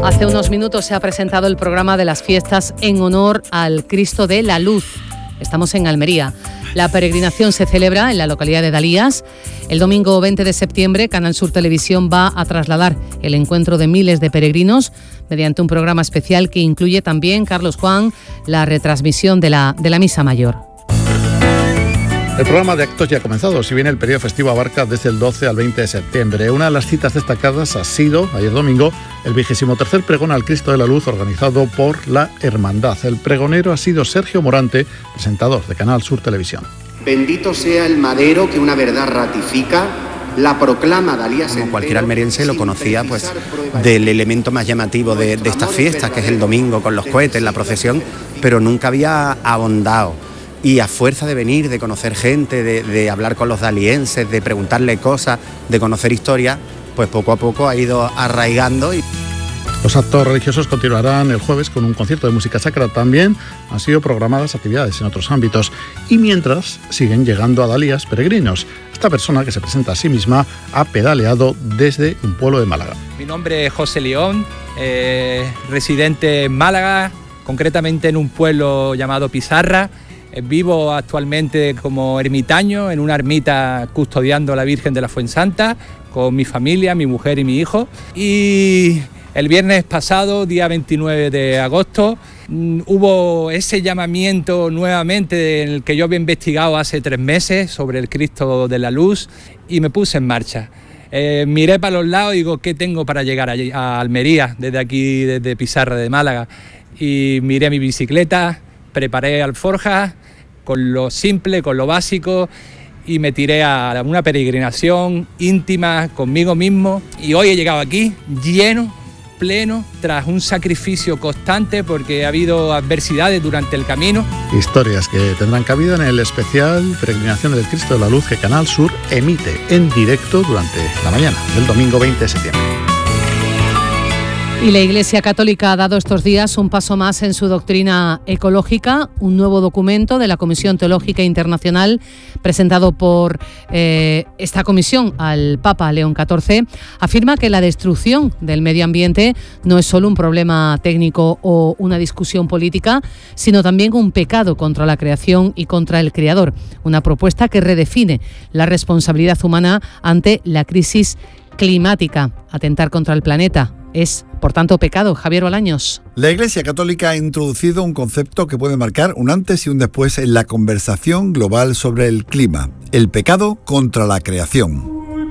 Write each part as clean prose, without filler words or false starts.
Hace unos minutos se ha presentado el programa de las fiestas en honor al Cristo de la Luz. Estamos en Almería. La peregrinación se celebra en la localidad de Dalías. El domingo 20 de septiembre, Canal Sur Televisión va a trasladar el encuentro de miles de peregrinos mediante un programa especial que incluye también, Carlos Juan, la retransmisión de la Misa Mayor. El programa de actos ya ha comenzado, si bien el periodo festivo abarca desde el 12 al 20 de septiembre. Una de las citas destacadas ha sido, ayer domingo, el 23º pregón al Cristo de la Luz organizado por la Hermandad. El pregonero ha sido Sergio Morante, presentador de Canal Sur Televisión. Bendito sea el madero que una verdad ratifica, la proclama Dalías. Como cualquier almeriense lo conocía pues del elemento más llamativo de esta fiesta, que es el domingo con los cohetes, la procesión, pero nunca había ahondado. Y a fuerza de venir, de conocer gente, de hablar con los dalienses, de preguntarle cosas, de conocer historia, pues poco a poco ha ido arraigando. Los actos religiosos continuarán el jueves con un concierto de música sacra. También han sido programadas actividades en otros ámbitos. Y mientras siguen llegando a Dalías peregrinos. Esta persona, que se presenta a sí misma, ha pedaleado desde un pueblo de Málaga. Mi nombre es José León, residente en Málaga, concretamente en un pueblo llamado Pizarra. Vivo actualmente como ermitaño en una ermita custodiando a la Virgen de la Fuensanta con mi familia, mi mujer y mi hijo. Y el viernes pasado, día 29 de agosto, hubo ese llamamiento nuevamente en el que yo había investigado hace 3 meses sobre el Cristo de la Luz y me puse en marcha. Miré para los lados y digo, ¿qué tengo para llegar a Almería desde aquí, desde Pizarra de Málaga? Y miré mi bicicleta, preparé alforjas con lo simple, con lo básico, y me tiré a una peregrinación íntima conmigo mismo. Y hoy he llegado aquí lleno, pleno, tras un sacrificio constante porque ha habido adversidades durante el camino. Historias que tendrán cabida en el especial Peregrinación del Cristo de la Luz que Canal Sur emite en directo durante la mañana del domingo 20 de septiembre. Y la Iglesia Católica ha dado estos días un paso más en su doctrina ecológica. Un nuevo documento de la Comisión Teológica Internacional presentado por esta comisión al Papa León XIV afirma que la destrucción del medio ambiente no es solo un problema técnico o una discusión política, sino también un pecado contra la creación y contra el Creador. Una propuesta que redefine la responsabilidad humana ante la crisis climática. Atentar contra el planeta es, por tanto, pecado. Javier Bolaños. La Iglesia Católica ha introducido un concepto que puede marcar un antes y un después en la conversación global sobre el clima: el pecado contra la creación.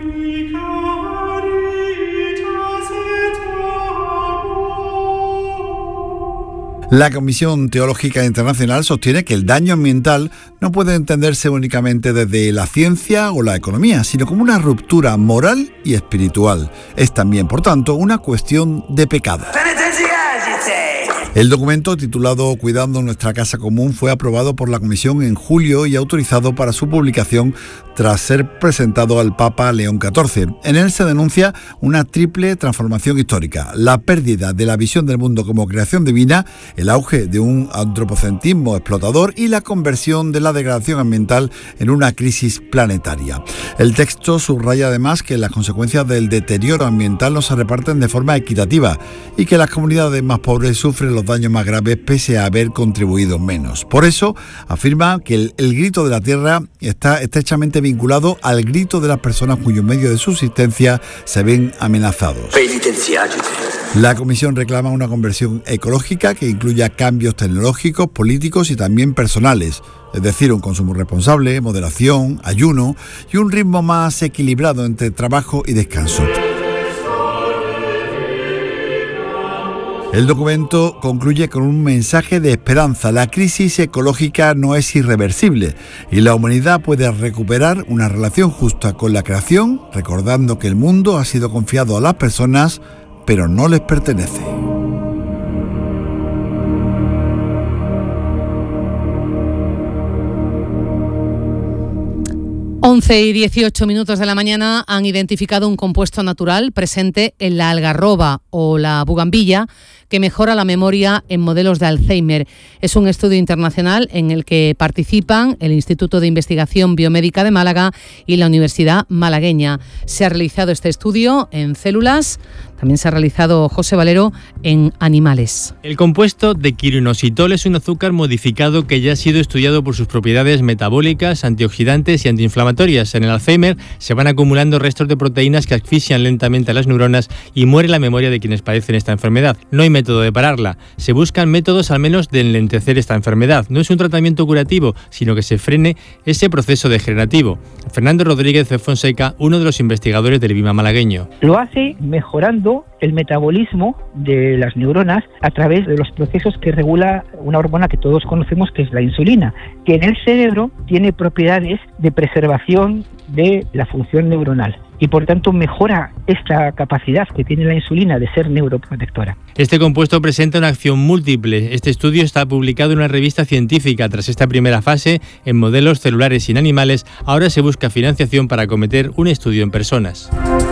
La Comisión Teológica Internacional sostiene que el daño ambiental no puede entenderse únicamente desde la ciencia o la economía, sino como una ruptura moral y espiritual. Es también, por tanto, una cuestión de pecado. El documento, titulado Cuidando nuestra casa común, fue aprobado por la Comisión en julio y autorizado para su publicación tras ser presentado al Papa León XIV. En él se denuncia una triple transformación histórica: la pérdida de la visión del mundo como creación divina, el auge de un antropocentrismo explotador y la conversión de la degradación ambiental en una crisis planetaria. El texto subraya además que las consecuencias del deterioro ambiental no se reparten de forma equitativa y que las comunidades más pobres sufren los daños más graves pese a haber contribuido menos. Por eso afirma que el grito de la tierra está estrechamente vinculado al grito de las personas cuyos medios de subsistencia se ven amenazados. La Comisión reclama una conversión ecológica que incluya cambios tecnológicos, políticos y también personales, es decir, un consumo responsable, moderación, ayuno y un ritmo más equilibrado entre trabajo y descanso. El documento concluye con un mensaje de esperanza. La crisis ecológica no es irreversible y la humanidad puede recuperar una relación justa con la creación, recordando que el mundo ha sido confiado a las personas, pero no les pertenece. Once y 18 minutos de la mañana han identificado un compuesto natural presente en la algarroba o la bugambilla que mejora la memoria en modelos de Alzheimer. Es un estudio internacional en el que participan el Instituto de Investigación Biomédica de Málaga y la Universidad Malagueña. Se ha realizado este estudio en células, también se ha realizado, José Valero, en animales. El compuesto de quiroinositol es un azúcar modificado que ya ha sido estudiado por sus propiedades metabólicas, antioxidantes y antiinflamatorias. En el Alzheimer se van acumulando restos de proteínas que asfixian lentamente a las neuronas y muere la memoria de quienes padecen esta enfermedad. No hay método de pararla. Se buscan métodos al menos de enlentecer esta enfermedad. No es un tratamiento curativo, sino que se frene ese proceso degenerativo. Fernando Rodríguez de Fonseca, uno de los investigadores del IBIMA malagueño. Lo hace mejorando el metabolismo de las neuronas a través de los procesos que regula una hormona que todos conocemos, que es la insulina, que en el cerebro tiene propiedades de preservación de la función neuronal y por tanto mejora esta capacidad que tiene la insulina de ser neuroprotectora. Este compuesto presenta una acción múltiple. Este estudio está publicado en una revista científica. Tras esta primera fase, en modelos celulares y en animales, ahora se busca financiación para acometer un estudio en personas.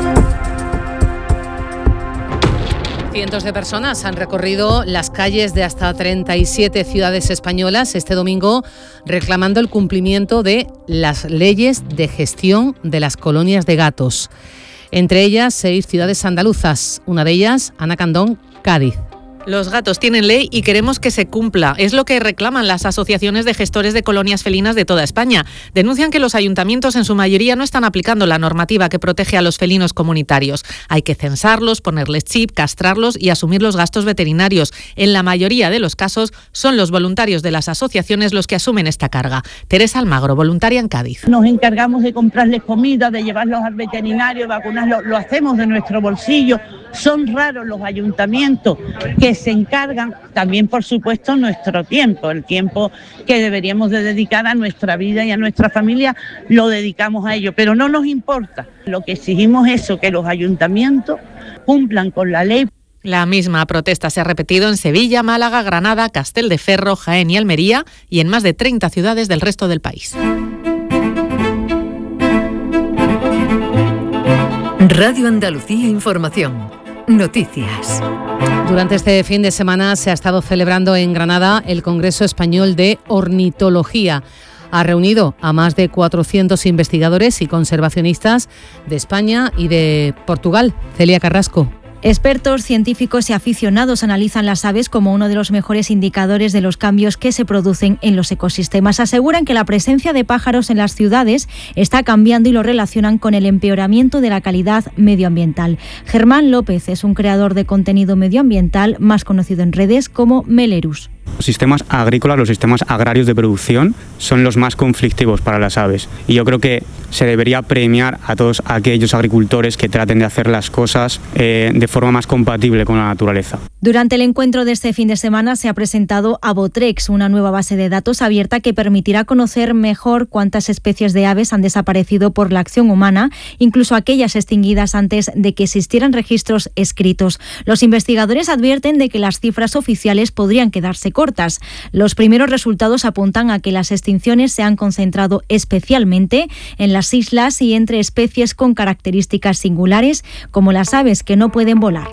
Cientos de personas han recorrido las calles de hasta 37 ciudades españolas este domingo reclamando el cumplimiento de las leyes de gestión de las colonias de gatos. Entre ellas, 6 ciudades andaluzas, una de ellas, Ana Candón, Cádiz. Los gatos tienen ley y queremos que se cumpla. Es lo que reclaman las asociaciones de gestores de colonias felinas de toda España. Denuncian que los ayuntamientos en su mayoría no están aplicando la normativa que protege a los felinos comunitarios. Hay que censarlos, ponerles chip, castrarlos y asumir los gastos veterinarios. En la mayoría de los casos son los voluntarios de las asociaciones los que asumen esta carga. Teresa Almagro, voluntaria en Cádiz. Nos encargamos de comprarles comida, de llevarlos al veterinario, vacunarlos, lo hacemos de nuestro bolsillo. Son raros los ayuntamientos que se encargan, también por supuesto nuestro tiempo, el tiempo que deberíamos de dedicar a nuestra vida y a nuestra familia, lo dedicamos a ello, pero no nos importa. Lo que exigimos es eso, que los ayuntamientos cumplan con la ley. La misma protesta se ha repetido en Sevilla, Málaga, Granada, Castelldefierro, Jaén y Almería y en más de 30 ciudades del resto del país. Radio Andalucía Información. Noticias. Durante este fin de semana se ha estado celebrando en Granada el Congreso Español de Ornitología. Ha reunido a más de 400 investigadores y conservacionistas de España y de Portugal. Celia Carrasco. Expertos, científicos y aficionados analizan las aves como uno de los mejores indicadores de los cambios que se producen en los ecosistemas. Aseguran que la presencia de pájaros en las ciudades está cambiando y lo relacionan con el empeoramiento de la calidad medioambiental. Germán López es un creador de contenido medioambiental más conocido en redes como Melerus. Los sistemas agrícolas, los sistemas agrarios de producción son los más conflictivos para las aves y yo creo que se debería premiar a todos aquellos agricultores que traten de hacer las cosas de forma más compatible con la naturaleza. Durante el encuentro de este fin de semana se ha presentado Avotrex, una nueva base de datos abierta que permitirá conocer mejor cuántas especies de aves han desaparecido por la acción humana, incluso aquellas extinguidas antes de que existieran registros escritos. Los investigadores advierten de que las cifras oficiales podrían quedarse cortas. Los primeros resultados apuntan a que las extinciones se han concentrado especialmente en las islas y entre especies con características singulares, como las aves que no pueden volar.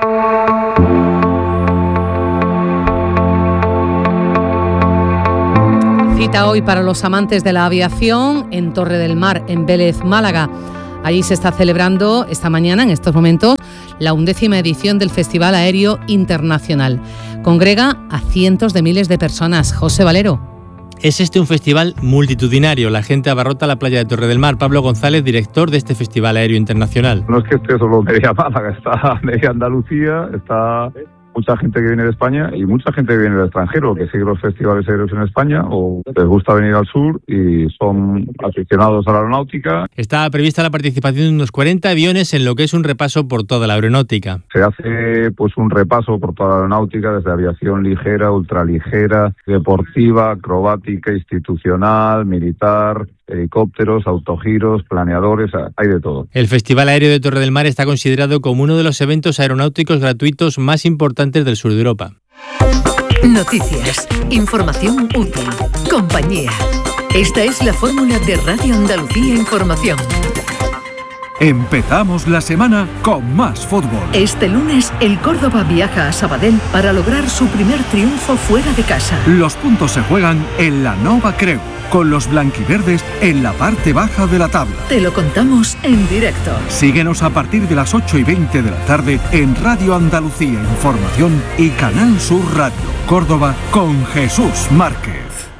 Cita hoy para los amantes de la aviación en Torre del Mar, en Vélez, Málaga. Allí se está celebrando esta mañana, en estos momentos, la 11ª edición del Festival Aéreo Internacional. Congrega a cientos de miles de personas. José Valero. Es un festival multitudinario. La gente abarrota la playa de Torre del Mar. Pablo González, director de este Festival Aéreo Internacional. No es que esté solo media Málaga, está media Andalucía, está mucha gente que viene de España y mucha gente que viene del extranjero, que sigue los festivales aéreos en España o les gusta venir al sur y son aficionados a la aeronáutica. Está prevista la participación de unos 40 aviones en lo que es un repaso por toda la aeronáutica. Se hace pues un repaso por toda la aeronáutica, desde aviación ligera, ultraligera, deportiva, acrobática, institucional, militar, helicópteros, autogiros, planeadores, hay de todo. El Festival Aéreo de Torre del Mar está considerado como uno de los eventos aeronáuticos gratuitos más importantes del sur de Europa. Noticias, información útil, compañía. Esta es la fórmula de Radio Andalucía Información. Empezamos la semana con más fútbol. Este lunes, el Córdoba viaja a Sabadell para lograr su primer triunfo fuera de casa. Los puntos se juegan en la Nova Creu, con los blanquiverdes en la parte baja de la tabla. Te lo contamos en directo. Síguenos a partir de las 8:20 de la tarde en Radio Andalucía Información y Canal Sur Radio, Córdoba, con Jesús Márquez.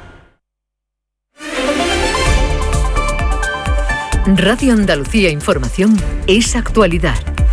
Radio Andalucía Información es actualidad.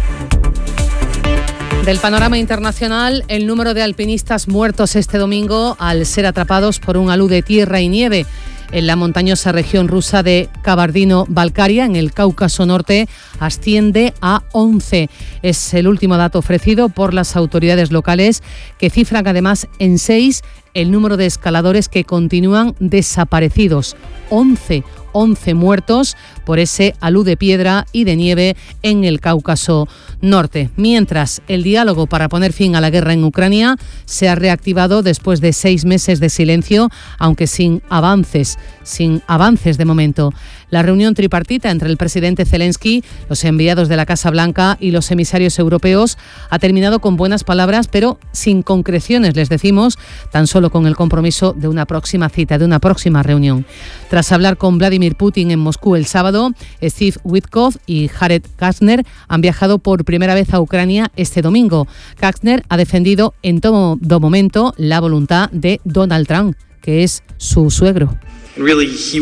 Del panorama internacional, el número de alpinistas muertos este domingo al ser atrapados por un alud de tierra y nieve en la montañosa región rusa de Kabardino-Balkaria, en el Cáucaso Norte, asciende a 11. Es el último dato ofrecido por las autoridades locales, que cifran además en 6 el número de escaladores que continúan desaparecidos. 11 muertos por ese alud de piedra y de nieve en el Cáucaso Norte. Mientras, el diálogo para poner fin a la guerra en Ucrania se ha reactivado después de 6 meses de silencio, aunque sin avances de momento. La reunión tripartita entre el presidente Zelensky, los enviados de la Casa Blanca y los emisarios europeos ha terminado con buenas palabras, pero sin concreciones, les decimos, tan solo con el compromiso de una próxima cita, de una próxima reunión. Tras hablar con Vladimir Putin en Moscú el sábado, Steve Witkoff y Jared Kushner han viajado por primera vez a Ucrania este domingo. Kushner ha defendido en todo momento la voluntad de Donald Trump, que es su suegro. Lo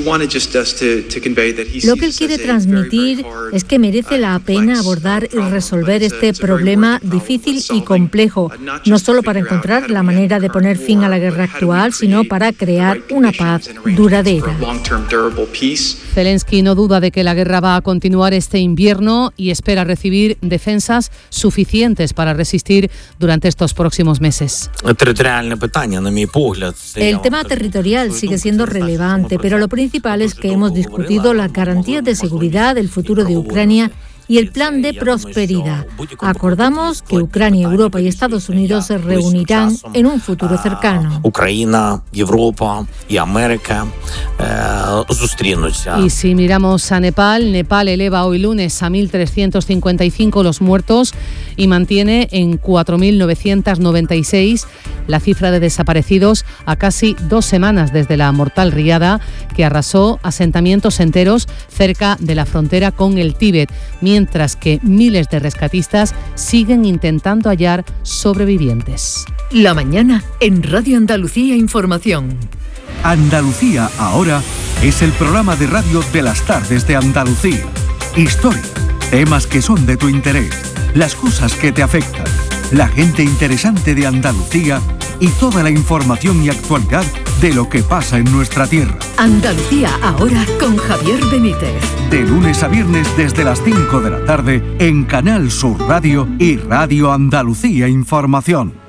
que él quiere transmitir es que merece la pena abordar y resolver este problema difícil y complejo, no solo para encontrar la manera de poner fin a la guerra actual, sino para crear una paz duradera. Zelensky no duda de que la guerra va a continuar este invierno y espera recibir defensas suficientes para resistir durante estos próximos meses. El tema territorial sigue siendo relevante, pero lo principal es que hemos discutido la garantía de seguridad, el futuro de Ucrania y el plan de prosperidad. Acordamos que Ucrania, Europa y Estados Unidos se reunirán en un futuro cercano. Ucrania, Europa y América Y si miramos a Nepal eleva hoy lunes a 1.355 los muertos y mantiene en 4.996 la cifra de desaparecidos a casi 2 semanas desde la mortal riada que arrasó asentamientos enteros cerca de la frontera con el Tíbet, mientras que miles de rescatistas siguen intentando hallar sobrevivientes. La mañana en Radio Andalucía Información. Andalucía ahora es el programa de radio de las tardes de Andalucía. Historia, temas que son de tu interés, las cosas que te afectan, la gente interesante de Andalucía y toda la información y actualidad de lo que pasa en nuestra tierra. Andalucía ahora con Javier Benítez. De lunes a viernes desde las 5 de la tarde en Canal Sur Radio y Radio Andalucía Información.